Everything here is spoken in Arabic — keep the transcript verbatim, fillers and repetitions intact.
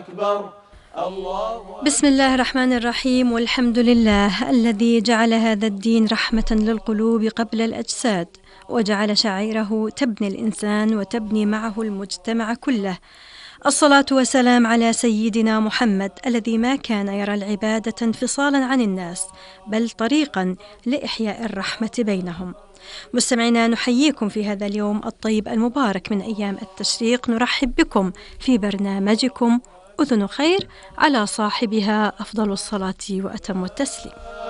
أكبر. الله بسم الله الرحمن الرحيم، والحمد لله الذي جعل هذا الدين رحمة للقلوب قبل الأجساد، وجعل شعائره تبني الإنسان وتبني معه المجتمع كله. الصلاة والسلام على سيدنا محمد الذي ما كان يرى العبادة انفصالا عن الناس، بل طريقا لإحياء الرحمة بينهم. مستمعينا، نحييكم في هذا اليوم الطيب المبارك من أيام التشريق. نرحب بكم في برنامجكم أذن خير، على صاحبها أفضل الصلاة وأتم التسليم.